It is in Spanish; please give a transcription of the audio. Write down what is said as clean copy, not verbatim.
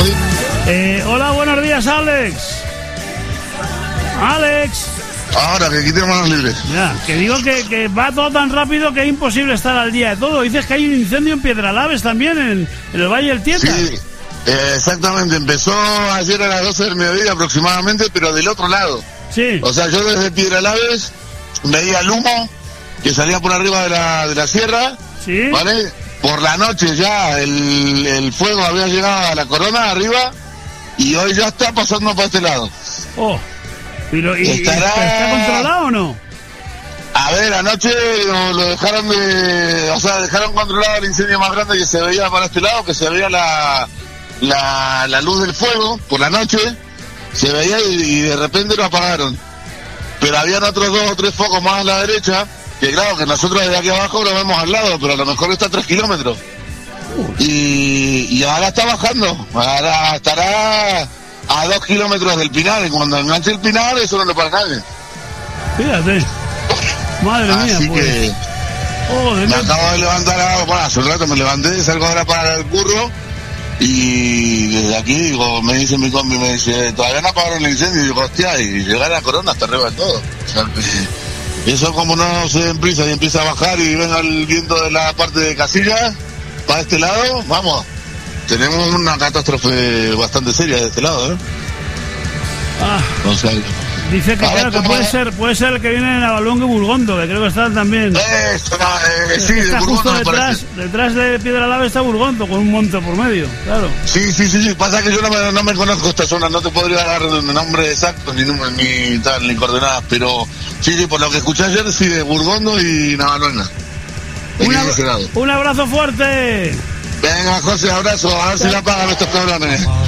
Hola, buenos días, Alex. Alex. Ahora, que quite manos libres. Ya, que digo que va todo tan rápido que es imposible estar al día de todo. Dices que hay un incendio en Piedralaves también, en el Valle del Tieta. Sí, exactamente. Empezó ayer a las 12 del mediodía aproximadamente, pero del otro lado. Sí. O sea, yo desde Piedralaves veía el humo que salía por arriba de la sierra. Sí. ¿Vale? Por la noche ya el fuego había llegado a la Corona arriba y hoy ya está pasando para este lado. Oh. ¿Está controlado o no? A ver, anoche lo dejaron dejaron controlado el incendio más grande que se veía para este lado, que se veía la luz del fuego por la noche, se veía y de repente lo apagaron. Pero habían otros 2 o 3 focos más a la derecha, que claro, que nosotros desde aquí abajo lo vemos al lado, pero a lo mejor está a 3 kilómetros. Y ahora está bajando, ahora estará a 2 kilómetros del Pinar, y cuando enganche el Pinar, eso no le para nadie. Fíjate. Madre mía, así pues. Que me acabo de levantar, hace un rato me levanté, salgo ahora para el curro, y desde aquí, digo, me dice mi combi, me dice, todavía no apagaron el incendio, y digo, hostia, y llegar a la Corona hasta arriba de todo. O sea, eso como no se den prisa y empieza a bajar y venga el viento de la parte de Casillas, para este lado, vamos. Tenemos una catástrofe bastante seria de este lado, ¿eh? O sea, dice que claro, que puede ser el que viene en Avalongue y Burgondo, que creo que están también. Sí, está de justo Burgondo detrás de Piedralave está Burgondo, con un monte por medio, claro. Sí, pasa que yo no me conozco esta zona, no te podría dar nombre exacto, ni coordenadas, pero sí, por lo que escuché ayer, sí, de Burgondo y Navalona. Un abrazo fuerte. Venga, José, abrazo, a ver si la pagan estos cabrones.